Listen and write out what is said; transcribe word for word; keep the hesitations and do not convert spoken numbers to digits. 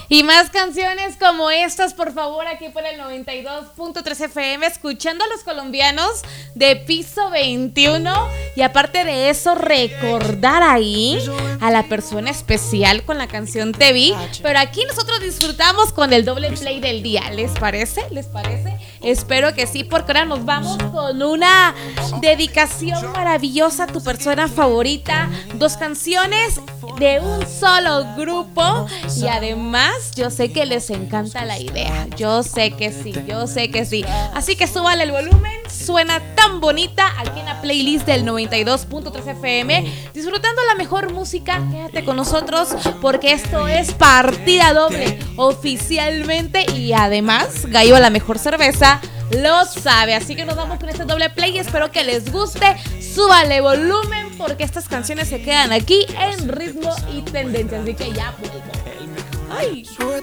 Y más canciones como estas, por favor, aquí por el noventa y dos punto tres F M, escuchando a los colombianos de Piso veintiuno. Y aparte de eso, recordar ahí a la persona especial con la canción Te Vi. Pero aquí nosotros disfrutamos con el doble play del día. ¿Les parece? ¿Les parece? Espero que sí, porque ahora nos vamos con una dedicación maravillosa a tu persona favorita. Dos canciones de un solo grupo. Y además, yo sé que les encanta la idea. Yo sé que sí, yo sé que sí. Así que súbale el volumen. Suena tan bonita aquí en la playlist del noventa y dos punto tres F M. Disfrutando la mejor música. Quédate con nosotros porque esto es partida doble oficialmente. Y además, Gallo, la mejor cerveza, lo sabe. Así que nos vamos con este doble play. Espero que les guste. Súbale volumen porque estas canciones se quedan aquí en ritmo y tendencia. Así que ya, pues. Ay.